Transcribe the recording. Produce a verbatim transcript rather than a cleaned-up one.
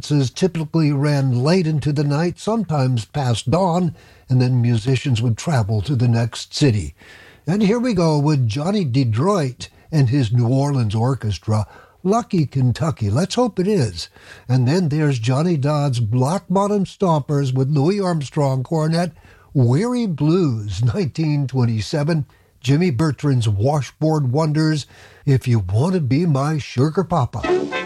performances typically ran late into the night, sometimes past dawn, and then musicians would travel to the next city. And here we go with Johnny Detroit and his New Orleans Orchestra, Lucky Kentucky. Let's hope it is. And then there's Johnny Dodd's Block Bottom Stompers with Louis Armstrong cornet, Weary Blues, nineteen twenty-seven. Jimmy Bertrand's Washboard Wonders, If You Want to Be My Sugar Papa.